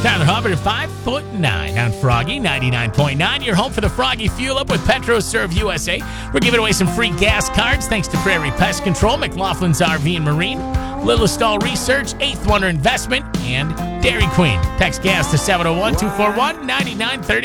Tyler Hubbard at 5'9" on Froggy 99.9. Your home for the Froggy Fuel Up with PetroServe USA. We're giving away some free gas cards thanks to Prairie Pest Control, McLaughlin's RV and Marine, Lillistall Research, Eighth Wonder Investment, and Dairy Queen. Text gas to 701-241-9930.